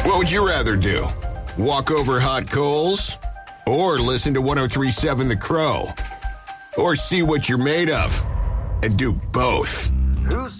What would you rather do? Walk over hot coals? Or listen to 103.7 The Crow? Or see what you're made of? And do both?